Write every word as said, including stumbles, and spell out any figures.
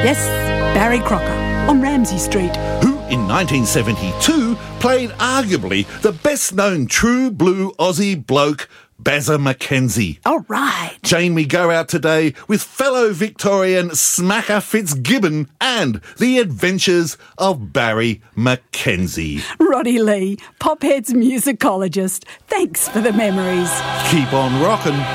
Yes, Barry Crocker on Ramsay Street. Who in nineteen seventy-two played arguably the best-known true blue Aussie bloke, Bazza McKenzie. All right. Jane, we go out today with fellow Victorian Smacker Fitzgibbon and the adventures of Barry McKenzie. Roddy Lee, Pophead's musicologist. Thanks for the memories. Keep on rockin'.